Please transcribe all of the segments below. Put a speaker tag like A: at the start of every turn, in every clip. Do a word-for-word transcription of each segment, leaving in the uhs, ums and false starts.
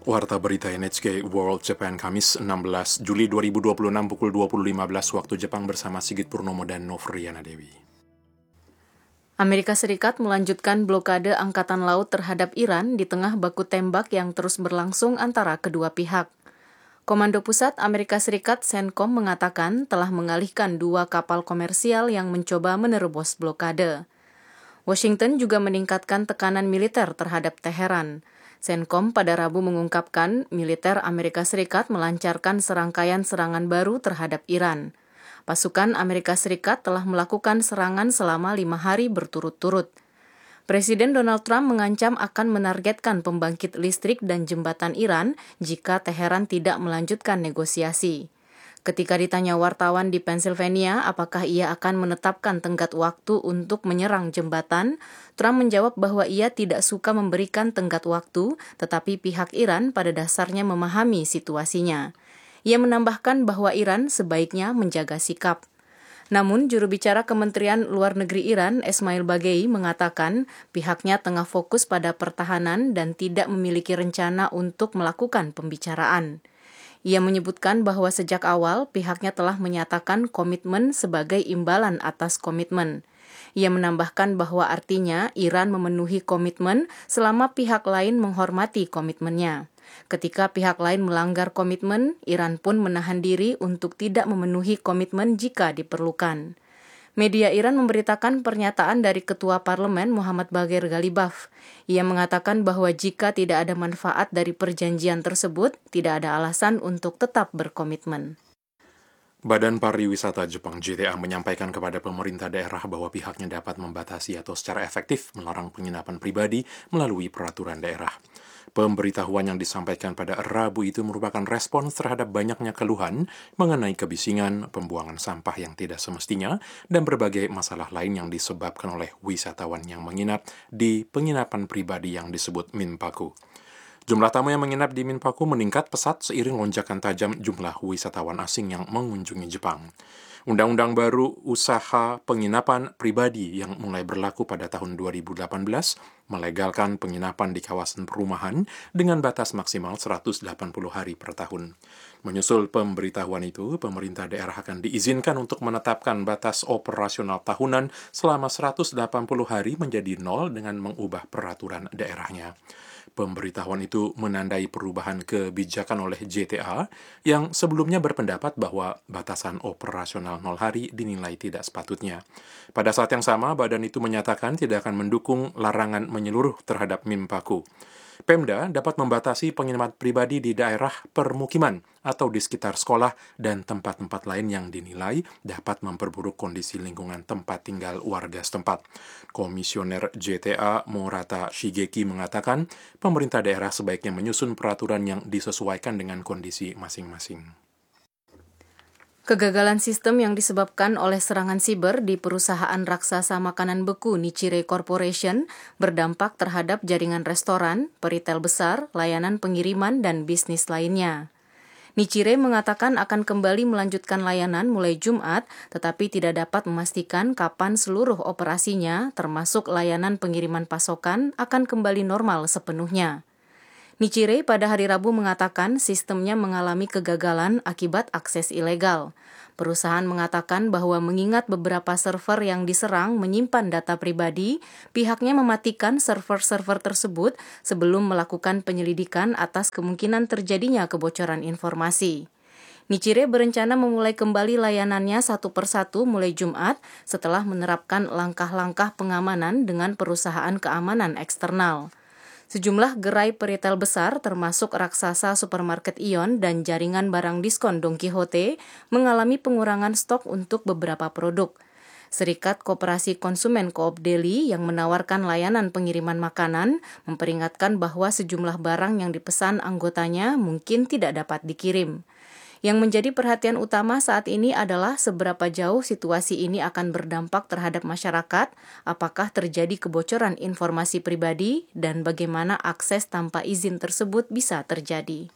A: Warta Berita N H K World Japan Kamis enam belas Juli dua ribu dua puluh enam pukul dua puluh lima belas waktu Jepang bersama Sigit Purnomo dan Novriana Dewi.
B: Amerika Serikat melanjutkan blokade angkatan laut terhadap Iran di tengah baku tembak yang terus berlangsung antara kedua pihak. Komando Pusat Amerika Serikat CENTCOM mengatakan telah mengalihkan dua kapal komersial yang mencoba menerobos blokade. Washington juga meningkatkan tekanan militer terhadap Teheran. CENTCOM pada Rabu mengungkapkan militer Amerika Serikat melancarkan serangkaian serangan baru terhadap Iran. Pasukan Amerika Serikat telah melakukan serangan selama lima hari berturut-turut. Presiden Donald Trump mengancam akan menargetkan pembangkit listrik dan jembatan Iran jika Teheran tidak melanjutkan negosiasi. Ketika ditanya wartawan di Pennsylvania apakah ia akan menetapkan tenggat waktu untuk menyerang jembatan, Trump menjawab bahwa ia tidak suka memberikan tenggat waktu, tetapi pihak Iran pada dasarnya memahami situasinya. Ia menambahkan bahwa Iran sebaiknya menjaga sikap. Namun, juru bicara Kementerian Luar Negeri Iran, Esmail Bagei, mengatakan pihaknya tengah fokus pada pertahanan dan tidak memiliki rencana untuk melakukan pembicaraan. Ia menyebutkan bahwa sejak awal pihaknya telah menyatakan komitmen sebagai imbalan atas komitmen. Ia menambahkan bahwa artinya Iran memenuhi komitmen selama pihak lain menghormati komitmennya. Ketika pihak lain melanggar komitmen, Iran pun menahan diri untuk tidak memenuhi komitmen jika diperlukan. Media Iran memberitakan pernyataan dari Ketua Parlemen Muhammad Bagher Ghalibaf. Ia mengatakan bahwa jika tidak ada manfaat dari perjanjian tersebut, tidak ada alasan untuk tetap berkomitmen.
A: Badan Pariwisata Jepang J T A menyampaikan kepada pemerintah daerah bahwa pihaknya dapat membatasi atau secara efektif melarang penginapan pribadi melalui peraturan daerah. Pemberitahuan yang disampaikan pada Rabu itu merupakan respons terhadap banyaknya keluhan mengenai kebisingan, pembuangan sampah yang tidak semestinya, dan berbagai masalah lain yang disebabkan oleh wisatawan yang menginap di penginapan pribadi yang disebut Minpaku. Jumlah tamu yang menginap di Minpaku meningkat pesat seiring lonjakan tajam jumlah wisatawan asing yang mengunjungi Jepang. Undang-undang baru usaha penginapan pribadi yang mulai berlaku pada tahun dua ribu delapan belas melegalkan penginapan di kawasan perumahan dengan batas maksimal seratus delapan puluh hari per tahun. Menyusul pemberitahuan itu, pemerintah daerah akan diizinkan untuk menetapkan batas operasional tahunan selama seratus delapan puluh hari menjadi nol dengan mengubah peraturan daerahnya. Pemberitahuan itu menandai perubahan kebijakan oleh J T A yang sebelumnya berpendapat bahwa batasan operasional nol hari dinilai tidak sepatutnya. Pada saat yang sama, badan itu menyatakan tidak akan mendukung larangan menyeluruh terhadap Minpaku. Pemda dapat membatasi penginapan pribadi di daerah permukiman atau di sekitar sekolah dan tempat-tempat lain yang dinilai dapat memperburuk kondisi lingkungan tempat tinggal warga setempat. Komisioner J T A Morata Shigeki mengatakan pemerintah daerah sebaiknya menyusun peraturan yang disesuaikan dengan kondisi masing-masing.
B: Kegagalan sistem yang disebabkan oleh serangan siber di perusahaan raksasa makanan beku Nichire Corporation berdampak terhadap jaringan restoran, peritel besar, layanan pengiriman, dan bisnis lainnya. Nichire mengatakan akan kembali melanjutkan layanan mulai Jumat, tetapi tidak dapat memastikan kapan seluruh operasinya, termasuk layanan pengiriman pasokan, akan kembali normal sepenuhnya. Nichire pada hari Rabu mengatakan sistemnya mengalami kegagalan akibat akses ilegal. Perusahaan mengatakan bahwa mengingat beberapa server yang diserang menyimpan data pribadi, pihaknya mematikan server-server tersebut sebelum melakukan penyelidikan atas kemungkinan terjadinya kebocoran informasi. Nichire berencana memulai kembali layanannya satu persatu mulai Jumat setelah menerapkan langkah-langkah pengamanan dengan perusahaan keamanan eksternal. Sejumlah gerai peritel besar termasuk raksasa supermarket Ion dan jaringan barang diskon Don Quijote mengalami pengurangan stok untuk beberapa produk. Serikat Koperasi Konsumen Coop Deli yang menawarkan layanan pengiriman makanan memperingatkan bahwa sejumlah barang yang dipesan anggotanya mungkin tidak dapat dikirim. Yang menjadi perhatian utama saat ini adalah seberapa jauh situasi ini akan berdampak terhadap masyarakat, apakah terjadi kebocoran informasi pribadi, dan bagaimana akses tanpa izin tersebut bisa terjadi.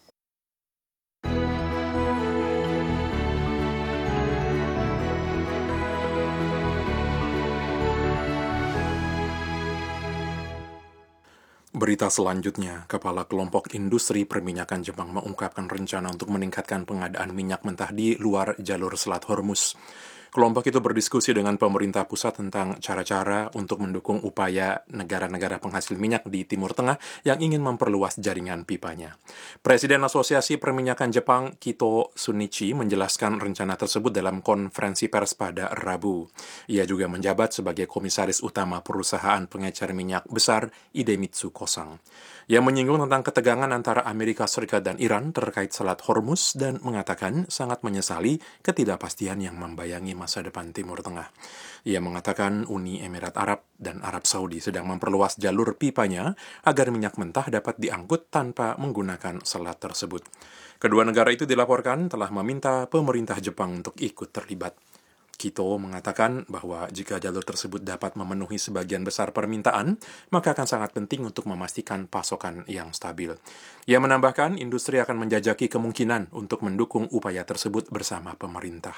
A: Berita selanjutnya, Kepala Kelompok Industri Perminyakan Jepang mengungkapkan rencana untuk meningkatkan pengadaan minyak mentah di luar jalur Selat Hormuz. Kelompok itu berdiskusi dengan pemerintah pusat tentang cara-cara untuk mendukung upaya negara-negara penghasil minyak di Timur Tengah yang ingin memperluas jaringan pipanya. Presiden Asosiasi Perminyakan Jepang, Kito Sunichi, menjelaskan rencana tersebut dalam konferensi pers pada Rabu. Ia juga menjabat sebagai komisaris utama perusahaan pengecer minyak besar Idemitsu Kosang. Ia menyinggung tentang ketegangan antara Amerika Serikat dan Iran terkait Selat Hormuz dan mengatakan sangat menyesali ketidakpastian yang membayangi masa depan Timur Tengah. Ia mengatakan Uni Emirat Arab dan Arab Saudi sedang memperluas jalur pipanya agar minyak mentah dapat diangkut tanpa menggunakan selat tersebut. Kedua negara itu dilaporkan telah meminta pemerintah Jepang untuk ikut terlibat. Kito mengatakan bahwa jika jalur tersebut dapat memenuhi sebagian besar permintaan, maka akan sangat penting untuk memastikan pasokan yang stabil. Ia menambahkan industri akan menjajaki kemungkinan untuk mendukung upaya tersebut bersama pemerintah.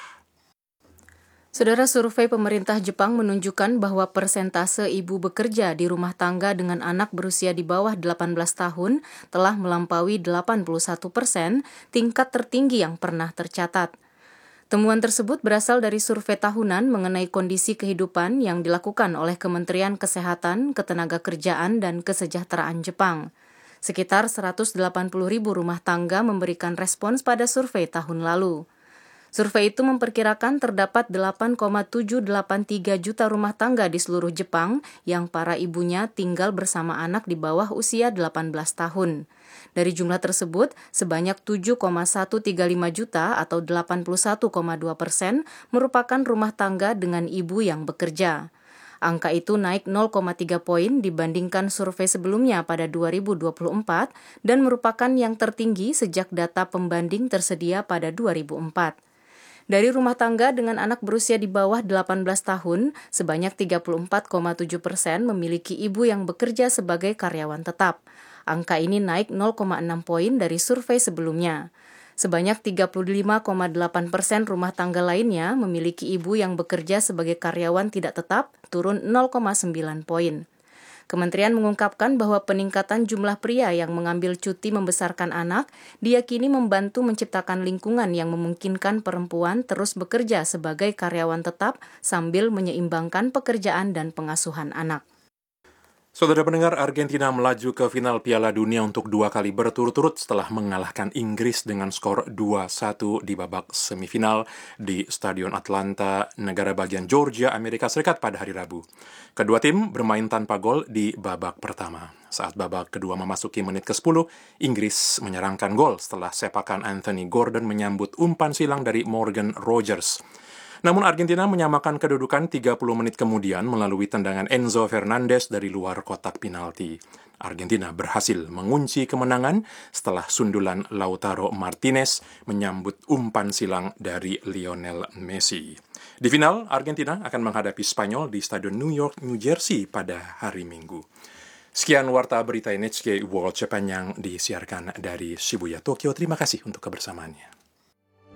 B: Saudara, survei pemerintah Jepang menunjukkan bahwa persentase ibu bekerja di rumah tangga dengan anak berusia di bawah delapan belas tahun telah melampaui delapan puluh satu persen, tingkat tertinggi yang pernah tercatat. Temuan tersebut berasal dari survei tahunan mengenai kondisi kehidupan yang dilakukan oleh Kementerian Kesehatan, Ketenagakerjaan, dan Kesejahteraan Jepang. Sekitar seratus delapan puluh ribu rumah tangga memberikan respons pada survei tahun lalu. Survei itu memperkirakan terdapat delapan koma tujuh delapan tiga juta rumah tangga di seluruh Jepang yang para ibunya tinggal bersama anak di bawah usia delapan belas tahun. Dari jumlah tersebut, sebanyak tujuh koma satu tiga lima juta atau delapan puluh satu koma dua persen merupakan rumah tangga dengan ibu yang bekerja. Angka itu naik nol koma tiga poin dibandingkan survei sebelumnya pada dua ribu dua puluh empat dan merupakan yang tertinggi sejak data pembanding tersedia pada dua ribu empat. Dari rumah tangga dengan anak berusia di bawah delapan belas tahun, sebanyak tiga puluh empat koma tujuh persen memiliki ibu yang bekerja sebagai karyawan tetap. Angka ini naik nol koma enam poin dari survei sebelumnya. Sebanyak tiga puluh lima koma delapan persen rumah tangga lainnya memiliki ibu yang bekerja sebagai karyawan tidak tetap, turun nol koma sembilan poin. Kementerian mengungkapkan bahwa peningkatan jumlah pria yang mengambil cuti membesarkan anak diyakini membantu menciptakan lingkungan yang memungkinkan perempuan terus bekerja sebagai karyawan tetap sambil menyeimbangkan pekerjaan dan pengasuhan anak.
A: Saudara pendengar, Argentina melaju ke final Piala Dunia untuk dua kali berturut-turut setelah mengalahkan Inggris dengan skor dua satu di babak semifinal di Stadion Atlanta, negara bagian Georgia, Amerika Serikat pada hari Rabu. Kedua tim bermain tanpa gol di babak pertama. Saat babak kedua memasuki menit ke sepuluh, Inggris menyerangkan gol setelah sepakan Anthony Gordon menyambut umpan silang dari Morgan Rogers. Namun Argentina menyamakan kedudukan tiga puluh menit kemudian melalui tendangan Enzo Fernandez dari luar kotak penalti. Argentina berhasil mengunci kemenangan setelah sundulan Lautaro Martinez menyambut umpan silang dari Lionel Messi. Di final, Argentina akan menghadapi Spanyol di Stadion New York, New Jersey pada hari Minggu. Sekian warta berita N H K World Japan yang disiarkan dari Shibuya, Tokyo. Terima kasih untuk kebersamaannya.